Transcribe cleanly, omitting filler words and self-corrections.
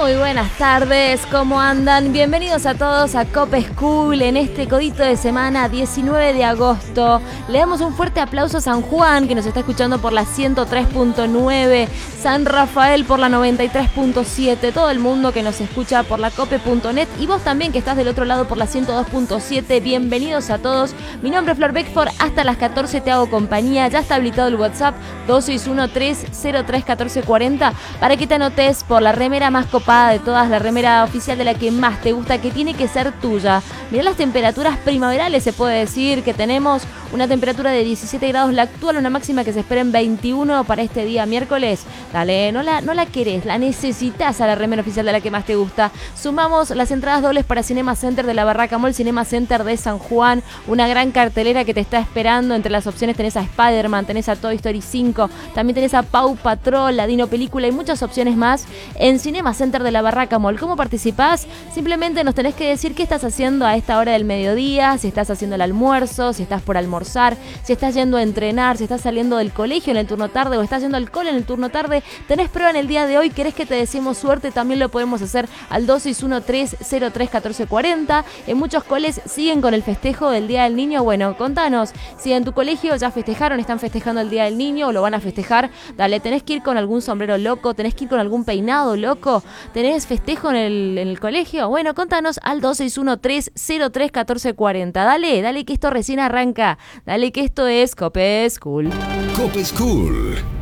Muy buenas tardes, ¿cómo andan? Bienvenidos a todos a Cope School en este codito de semana 19 de agosto. Le damos un fuerte aplauso a San Juan, que nos está escuchando por la 103.9, San Rafael por la 93.7, todo el mundo que nos escucha por la cope.net y vos también que estás del otro lado por la 102.7. Bienvenidos a todos. Mi nombre es Flor Beckford, hasta las 14 te hago compañía. Ya está habilitado el WhatsApp 2613031440 para que te anotes por la remera más copada de todas, la remera oficial de la que más te gusta, que tiene que ser tuya. Mirá las temperaturas primaverales, se puede decir que tenemos una temperatura de 17 grados la actual, una máxima que se espera en 21 para este día miércoles. Dale, no la querés, la necesitas a la remera oficial de la que más te gusta. Sumamos las entradas dobles para Cinema Center de la Barraca Mall, Cinema Center de San Juan, una gran cartelera que te está esperando. Entre las opciones tenés a Spider-Man, tenés a Toy Story 5, también tenés a Paw Patrol, la Dino Película y muchas opciones más en Cinema Center de la Barraca Mall. ¿Cómo participás? Simplemente nos tenés que decir qué estás haciendo a esta hora del mediodía, si estás haciendo el almuerzo, si estás por almorzar, si estás yendo a entrenar, si estás saliendo del colegio en el turno tarde o estás yendo al cole en el turno tarde. Tenés prueba en el día de hoy, querés que te deseemos suerte, también lo podemos hacer al 2613031440. En muchos coles siguen con el festejo del Día del Niño. Bueno, contanos, si en tu colegio ya festejaron, están festejando el Día del Niño o lo van a festejar. Dale, tenés que ir con algún sombrero loco, tenés que ir con algún peinado loco, tenés festejo en el colegio. Bueno, contanos al 2613031440. Dale que esto recién arranca. Dale que esto es Cope School. Cope School.